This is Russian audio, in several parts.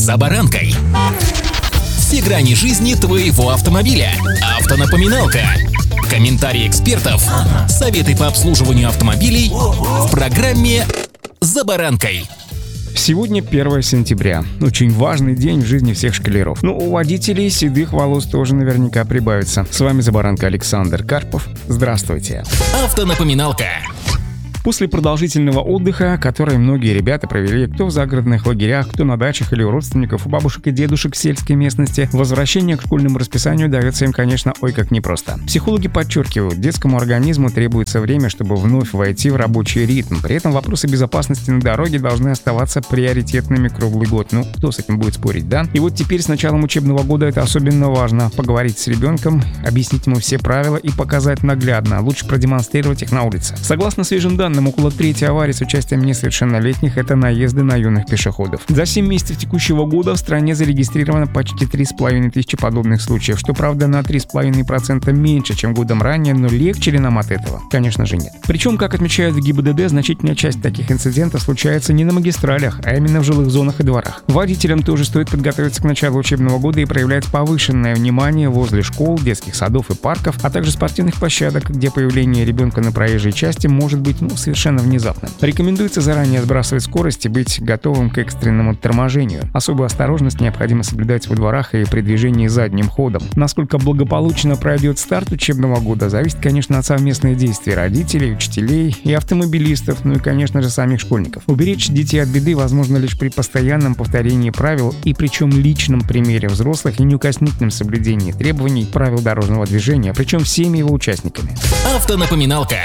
«За баранкой». Все грани жизни твоего автомобиля. Автонапоминалка. Комментарии экспертов. Советы по обслуживанию автомобилей в программе «За баранкой». Сегодня 1 сентября. Очень важный день в жизни всех школяров. У водителей седых волос тоже наверняка прибавится. С вами «За баранкой» Александр Карпов. Здравствуйте. Автонапоминалка. После продолжительного отдыха, который многие ребята провели кто в загородных лагерях, кто на дачах или у родственников, у бабушек и дедушек в сельской местности, возвращение к школьному расписанию дается им, конечно, ой как непросто. Психологи подчеркивают, детскому организму требуется время, чтобы вновь войти в рабочий ритм. При этом вопросы безопасности на дороге должны оставаться приоритетными круглый год. Кто с этим будет спорить, да? И вот теперь с началом учебного года это особенно важно. Поговорить с ребенком, объяснить ему все правила и показать наглядно. Лучше продемонстрировать их на улице. Согласно свежим данным, около трети аварий с участием несовершеннолетних — это наезды на юных пешеходов. За 7 месяцев текущего года в стране зарегистрировано почти 3,5 тысячи подобных случаев, что, правда, на 3,5% меньше, чем годом ранее, но легче ли нам от этого? Конечно же нет. Причем, как отмечают в ГИБДД, значительная часть таких инцидентов случается не на магистралях, а именно в жилых зонах и дворах. Водителям тоже стоит подготовиться к началу учебного года и проявлять повышенное внимание возле школ, детских садов и парков, а также спортивных площадок, где появление ребенка на проезжей части может быть совершенно внезапно. Рекомендуется заранее сбрасывать скорость и быть готовым к экстренному торможению. Особую осторожность необходимо соблюдать во дворах и при движении задним ходом. Насколько благополучно пройдет старт учебного года, зависит, конечно, от совместных действий родителей, учителей и автомобилистов, и, конечно же, самих школьников. Уберечь детей от беды возможно лишь при постоянном повторении правил и причем личном примере взрослых и неукоснительном соблюдении требований правил дорожного движения, причем всеми его участниками. Автонапоминалка.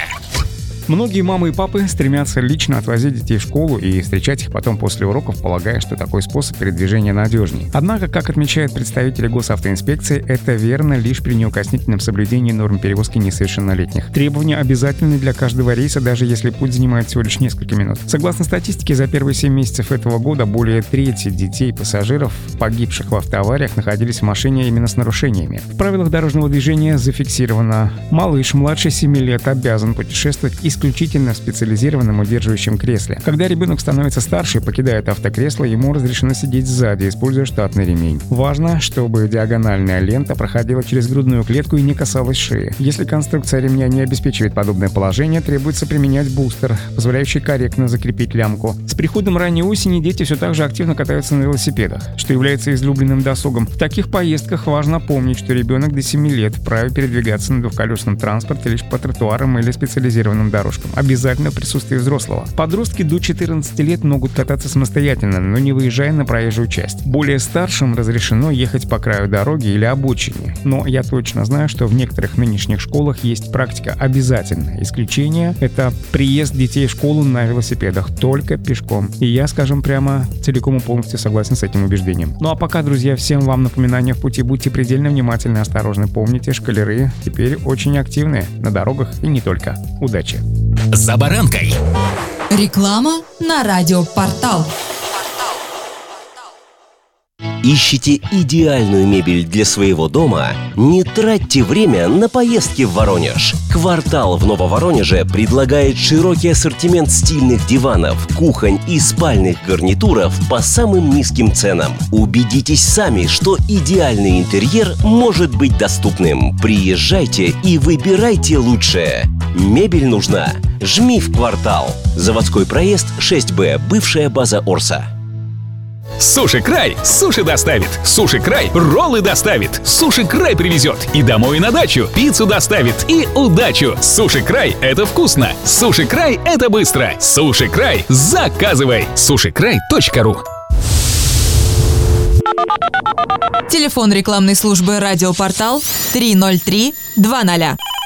Многие мамы и папы стремятся лично отвозить детей в школу и встречать их потом после уроков, полагая, что такой способ передвижения надежнее. Однако, как отмечают представители госавтоинспекции, это верно лишь при неукоснительном соблюдении норм перевозки несовершеннолетних. Требования обязательны для каждого рейса, даже если путь занимает всего лишь несколько минут. Согласно статистике, за первые 7 месяцев этого года более трети детей-пассажиров, погибших в автоавариях, находились в машине именно с нарушениями. В правилах дорожного движения зафиксировано: малыш младше 7 лет обязан путешествовать исключительно в специализированном удерживающем кресле. Когда ребенок становится старше и покидает автокресло, ему разрешено сидеть сзади, используя штатный ремень. Важно, чтобы диагональная лента проходила через грудную клетку и не касалась шеи. Если конструкция ремня не обеспечивает подобное положение, требуется применять бустер, позволяющий корректно закрепить лямку. С приходом ранней осени дети все так же активно катаются на велосипедах, что является излюбленным досугом. В таких поездках важно помнить, что ребенок до 7 лет вправе передвигаться на двухколесном транспорте лишь по тротуарам или специализированным дорожкам. Обязательно в присутствии взрослого. Подростки до 14 лет могут кататься самостоятельно, но не выезжая на проезжую часть. Более старшим разрешено ехать по краю дороги или обочине. Но я точно знаю, что в некоторых нынешних школах есть практика обязательная. Исключение — это приезд детей в школу на велосипедах, только пешком. И я, скажем прямо, целиком и полностью согласен с этим убеждением. А пока, друзья, всем вам напоминание в пути: будьте предельно внимательны и осторожны. Помните, школяры теперь очень активны на дорогах и не только. Удачи! «За баранкой». Реклама на радиопортал. Ищите идеальную мебель для своего дома? Не тратьте время на поездки в Воронеж. «Квартал» в Нововоронеже предлагает широкий ассортимент стильных диванов, кухонь и спальных гарнитуров по самым низким ценам. Убедитесь сами, что идеальный интерьер может быть доступным. Приезжайте и выбирайте лучшее. Мебель нужна? Жми в «Квартал». Заводской проезд 6Б, бывшая база Орса. Суши Край суши доставит. Суши Край роллы доставит. Суши Край привезет и домой, и на дачу. Пиццу доставит и удачу. Суши Край — это вкусно. Суши Край — это быстро. Суши Край — заказывай. Сушикрай.ру. Телефон рекламной службы «Радиопортал» 303 20.